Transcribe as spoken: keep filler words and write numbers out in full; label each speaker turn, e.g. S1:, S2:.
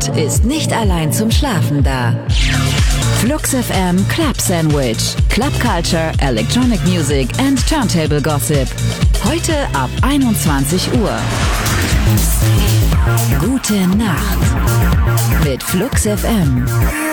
S1: ist nicht allein zum Schlafen da. Flux F M Club Sandwich. Club Culture, Electronic Music and Turntable Gossip. Heute ab einundzwanzig Uhr. Gute Nacht mit Flux F M.